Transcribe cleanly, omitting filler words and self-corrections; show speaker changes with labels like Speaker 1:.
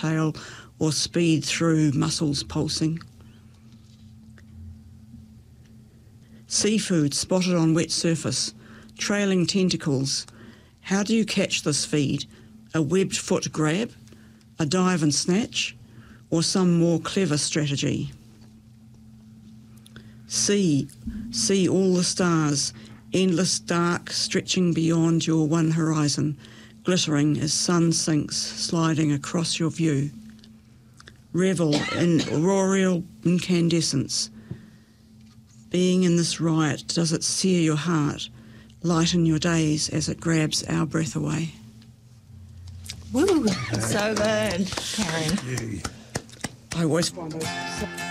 Speaker 1: tail or speed through muscles pulsing. Seafood spotted on wet surface, trailing tentacles. How do you catch this feed? A webbed foot grab, a dive and snatch, or some more clever strategy? See all the stars, endless dark stretching beyond your one horizon, glittering as sun sinks, sliding across your view. Revel in auroral incandescence. Being in this riot, does it sear your heart, lighten your days as it grabs our breath away?
Speaker 2: Woo! So good, Karen.
Speaker 1: I always find it